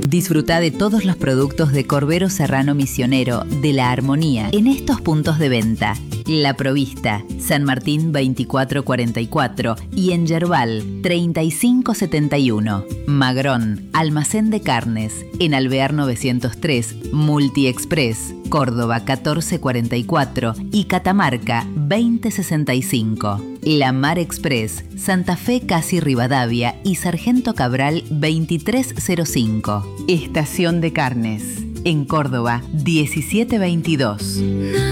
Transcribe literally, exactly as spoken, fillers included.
Disfruta de todos los productos de Corbero Serrano Misionero de La Armonía en estos puntos de venta: La Provista, San Martín veinticuatro cuarenta y cuatro y en Yerbal treinta y cinco setenta y uno. Magrón, Almacén de Carnes, en Alvear novecientos tres, Multi Express, Córdoba catorce cuarenta y cuatro y Catamarca veinte sesenta y cinco. La Mar Express, Santa Fe Casi Rivadavia y Sargento Cabral veintitrés cero cinco. Estación de Carnes, en Córdoba diecisiete veintidós.